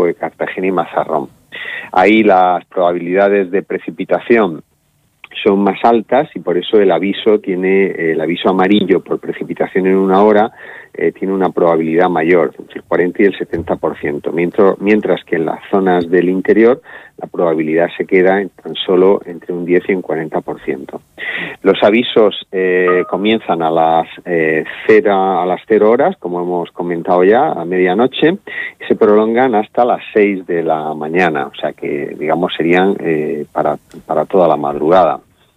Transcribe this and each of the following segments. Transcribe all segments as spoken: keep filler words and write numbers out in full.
Campo de Cartagena y Mazarrón. Ahí las probabilidades de precipitación son más altas y por eso el aviso tiene el aviso amarillo por precipitación en una hora eh, tiene una probabilidad mayor, entre el cuarenta y el setenta por ciento, mientras, mientras que en las zonas del interior la probabilidad se queda en tan solo entre un diez y un cuarenta por ciento. Los avisos eh, comienzan a las eh, cero, a las cero horas, como hemos comentado ya, a medianoche, y se prolongan hasta las seis de la mañana, o sea que, digamos, serían eh, para, para toda la madrugada.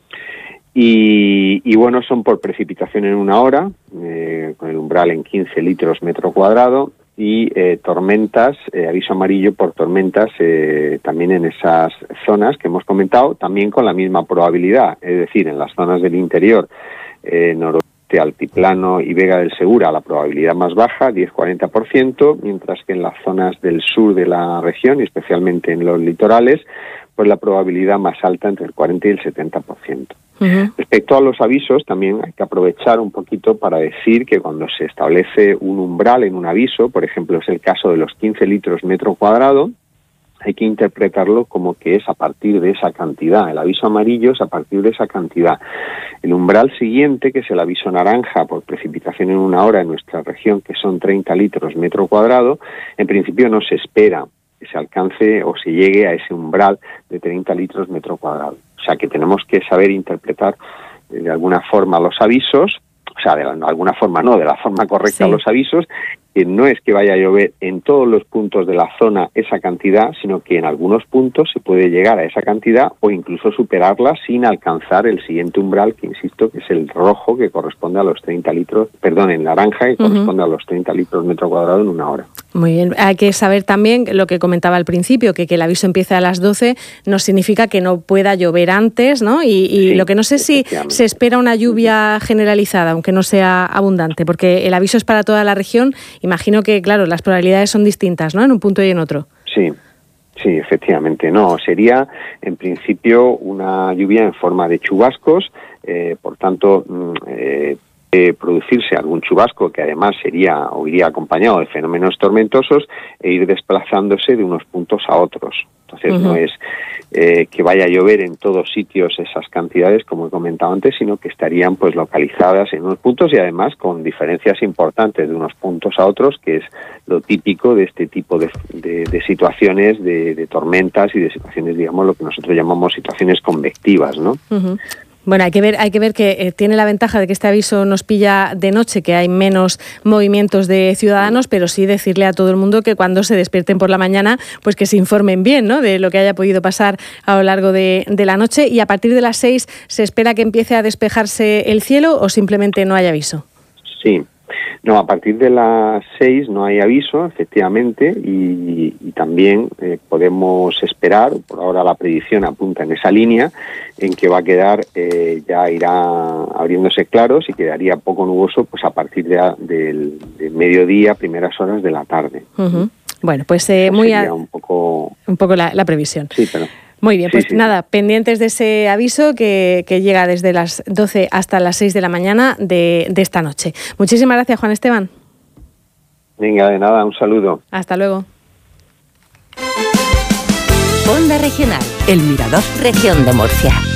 Y, y bueno, son por precipitación en una hora, eh, con el umbral en quince litros metro cuadrado, y eh, tormentas, eh, aviso amarillo por tormentas eh, también en esas zonas que hemos comentado, también con la misma probabilidad, es decir, en las zonas del interior, eh, noroeste, altiplano y Vega del Segura, la probabilidad más baja, diez a cuarenta por ciento, mientras que en las zonas del sur de la región, y especialmente en los litorales, pues la probabilidad más alta entre el cuarenta y el setenta por ciento. Uh-huh. Respecto a los avisos, también hay que aprovechar un poquito para decir que cuando se establece un umbral en un aviso, por ejemplo, es el caso de los quince litros metro cuadrado, hay que interpretarlo como que es a partir de esa cantidad. El aviso amarillo es a partir de esa cantidad. El umbral siguiente, que es el aviso naranja por precipitación en una hora en nuestra región, que son treinta litros metro cuadrado, en principio no se espera que se alcance o se llegue a ese umbral de treinta litros metro cuadrado. O sea que tenemos que saber interpretar eh, de alguna forma los avisos, o sea, de, la, de alguna forma no, de la forma correcta sí. los avisos, que no es que vaya a llover en todos los puntos de la zona esa cantidad, sino que en algunos puntos se puede llegar a esa cantidad o incluso superarla sin alcanzar el siguiente umbral, que insisto, que es el rojo, que corresponde a los treinta litros, perdón, el naranja, que uh-huh. corresponde a los treinta litros metro cuadrado en una hora. Muy bien. Hay que saber también lo que comentaba al principio, que, que el aviso empiece a las doce no significa que no pueda llover antes, ¿no? Y, y sí, lo que no sé si se espera una lluvia generalizada, aunque no sea abundante, porque el aviso es para toda la región. Imagino que, claro, las probabilidades son distintas, ¿no?, en un punto y en otro. Sí, sí, efectivamente. No, sería, en principio, una lluvia en forma de chubascos, eh, por tanto, eh, eh, producirse algún chubasco que además sería o iría acompañado de fenómenos tormentosos e ir desplazándose de unos puntos a otros. Entonces, uh-huh. no es eh, que vaya a llover en todos sitios esas cantidades, como he comentado antes, sino que estarían pues localizadas en unos puntos y además con diferencias importantes de unos puntos a otros, que es lo típico de este tipo de, de, de situaciones, de, de tormentas y de situaciones, digamos, lo que nosotros llamamos situaciones convectivas, ¿no? Uh-huh. Bueno, hay que ver, hay que ver que eh, tiene la ventaja de que este aviso nos pilla de noche, que hay menos movimientos de ciudadanos, pero sí decirle a todo el mundo que cuando se despierten por la mañana, pues que se informen bien, ¿no?, de lo que haya podido pasar a lo largo de, de la noche. Y a partir de las seis, ¿se espera que empiece a despejarse el cielo o simplemente no hay aviso? Sí. No, a partir de las seis no hay aviso, efectivamente, y, y también eh, podemos esperar, por ahora la predicción apunta en esa línea, en que va a quedar, eh, ya irá abriéndose claros y quedaría poco nuboso pues a partir de, del, del mediodía, primeras horas de la tarde. Uh-huh. Bueno, pues eh, muy a... un poco, un poco la, la previsión. Sí, pero... Muy bien, pues sí, sí. nada, pendientes de ese aviso que, que llega desde las doce hasta las seis de la mañana de, de esta noche. Muchísimas gracias, Juan Esteban. Venga, de nada, un saludo. Hasta luego. Onda Regional, El Mirador, Región de Murcia.